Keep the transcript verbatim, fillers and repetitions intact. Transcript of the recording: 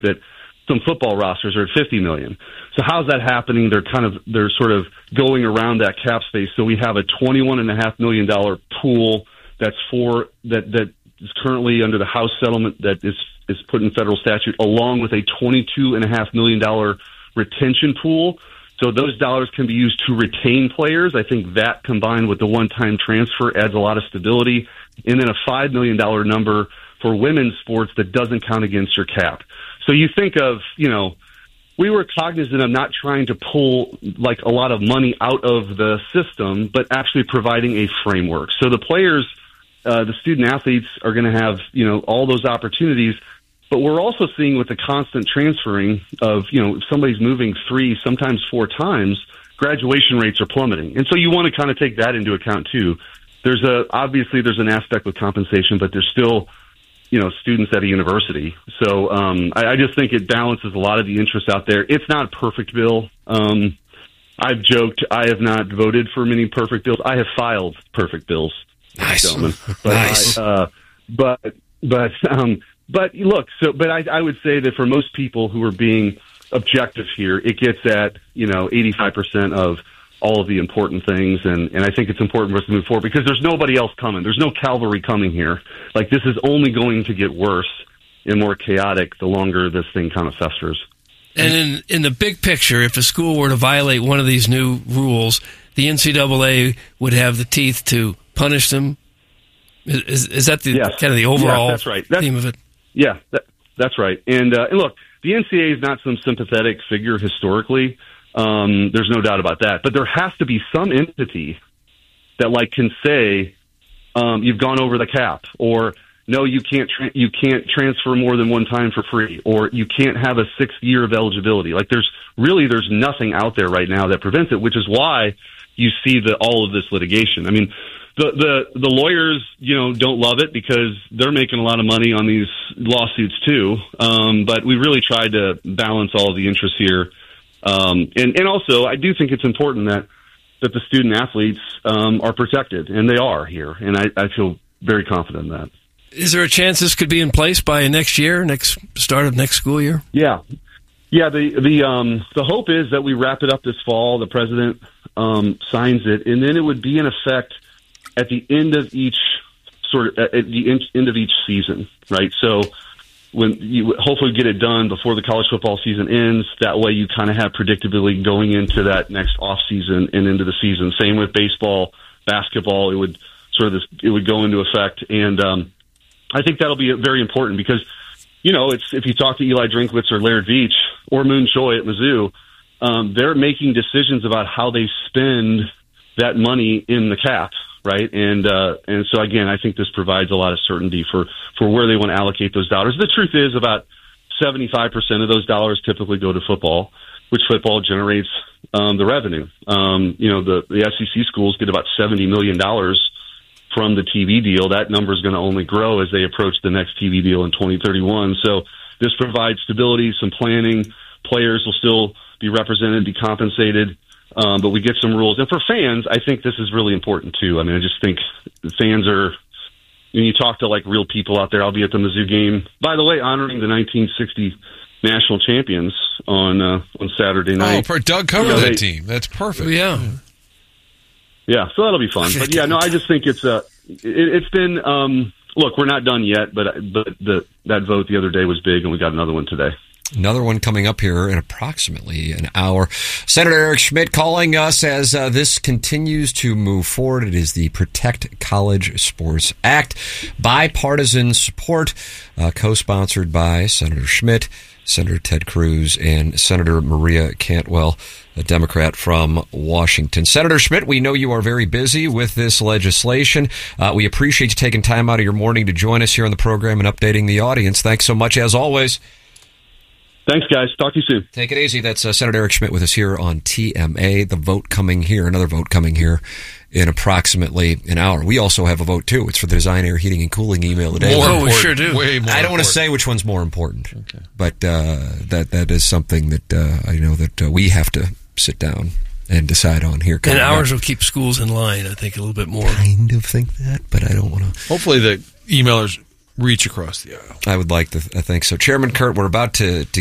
that some football rosters are at fifty million. So how's that happening? They're kind of they're sort of going around that cap space. So we have a twenty-one and a half million dollar pool that's for that that is currently under the House settlement that is is put in federal statute, along with a twenty-two and a half million dollar retention pool. So those dollars can be used to retain players. I think that combined with the one-time transfer adds a lot of stability. And then a five million dollar number for women's sports that doesn't count against your cap. So you think of, you know, we were cognizant of not trying to pull like a lot of money out of the system, but actually providing a framework. So the players, uh, the student athletes are going to have, you know, all those opportunities. But we're also seeing with the constant transferring of, you know, if somebody's moving three, sometimes four times, graduation rates are plummeting. And so you want to kind of take that into account too. There's a, obviously there's an aspect with compensation, but there's still, you know, students at a university. So um, I, I just think it balances a lot of the interests out there. It's not a perfect bill. Um, I've joked I have not voted for many perfect bills. I have filed perfect bills. Nice. Gentlemen. But nice. I, uh, but, but, um, but look, so, but I, I would say that for most people who are being objective here, it gets at, you know, eighty-five percent of all of the important things, and, and I think it's important for us to move forward because there's nobody else coming. There's no cavalry coming here. Like, this is only going to get worse and more chaotic the longer this thing kind of festers. And in, in the big picture, if a school were to violate one of these new rules, the N C double A would have the teeth to punish them? Is, is that the yes. kind of the overall yes, that's right. That's, theme of it? Yeah, that, that's right. And, uh, and look, the N C double A is not some sympathetic figure historically. Um, there's no doubt about that. But there has to be some entity that, like, can say um, you've gone over the cap, or no, you can't tra- you can't transfer more than one time for free, or you can't have a sixth year of eligibility. Like, there's really there's nothing out there right now that prevents it, which is why you see the all of this litigation. I mean, the the the lawyers, you know, don't love it because they're making a lot of money on these lawsuits too. Um, but we really tried to balance all of the interests here. Um, and, and also, I do think it's important that, that the student athletes um, are protected, and they are here. And I, I feel very confident in that. Is there a chance this could be in place by next year, next start of next school year? Yeah, yeah. The the um, the hope is that we wrap it up this fall. The president um, signs it, and then it would be in effect at the end of each sort of at the end of each season, right? So. When you hopefully get it done before the college football season ends, that way you kind of have predictability going into that next off season and into the season. Same with baseball, basketball. It would sort of this, it would go into effect, and um, I think that'll be very important because, you know, it's if you talk to Eli Drinkwitz or Laird Veach or Moon Choi at Mizzou, um, they're making decisions about how they spend that money in the cap. Right. And, uh, and so again, I think this provides a lot of certainty for, for where they want to allocate those dollars. The truth is about seventy-five percent of those dollars typically go to football, which football generates, um, the revenue. Um, you know, the, the S E C schools get about seventy million dollars from the T V deal. That number is going to only grow as they approach the next T V deal in twenty thirty-one. So this provides stability, some planning. Players will still be represented, be compensated. Um, but we get some rules. And for fans, I think this is really important, too. I mean, I just think fans are, when you talk to, like, real people out there, I'll be at the Mizzou game. By the way, honoring the nineteen sixty national champions on uh, on Saturday night. Oh, for Doug covered you know, that they, team. That's perfect. Yeah. Yeah, so that'll be fun. But, yeah, no, I just think it's uh, it, it's been, um, look, we're not done yet, but, but the, that vote the other day was big, and we got another one today. Another one coming up here in approximately an hour. Senator Eric Schmitt calling us as uh, this continues to move forward. It is the Protect College Sports Act. Bipartisan support, uh, co-sponsored by Senator Schmitt, Senator Ted Cruz, and Senator Maria Cantwell, a Democrat from Washington. Senator Schmitt, we know you are very busy with this legislation. Uh, we appreciate you taking time out of your morning to join us here on the program and updating the audience. Thanks so much, as always. Thanks, guys. Talk to you soon. Take it easy. That's uh, Senator Eric Schmitt with us here on T M A. The vote coming here, another vote coming here in approximately an hour. We also have a vote, too. It's for the Design, Air, Heating, and Cooling email today. More oh, we sure do. Way more I don't want to important. say which one's more important, okay. but uh, that that is something that uh, I know that uh, we have to sit down and decide on here. And ours will keep schools in line, I think, a little bit more. Kind of think that, but I don't want to. Hopefully the emailers reach across the aisle. I would like to I think so. Chairman Kurt, we're about to, to